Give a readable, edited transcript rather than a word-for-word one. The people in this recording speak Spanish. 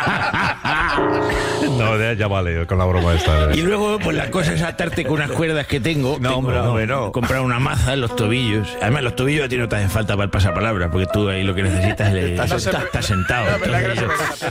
No, ya vale, con la broma esta. Y luego, pues la cosa es atarte con unas cuerdas que tengo. No. Comprar una maza en los tobillos. Además, los tobillos a ti no te hacen falta para el pasapalabra, porque tú ahí lo que necesitas es... Estás sentado. Es verdad que Entonces, no se puede.